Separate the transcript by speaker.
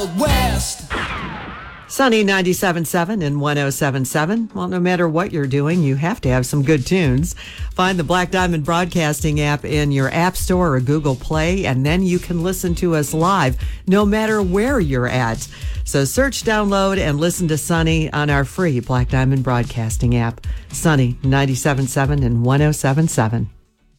Speaker 1: West.
Speaker 2: Sunny 97.7 and 107.7. Well, no matter what you're doing, you have to have some good tunes. Find the Black Diamond Broadcasting app in your App Store or Google Play, and then you can listen to us live no matter where you're at. So search, download, and listen to Sunny on our free Black Diamond Broadcasting app. Sunny 97.7 and 107.7.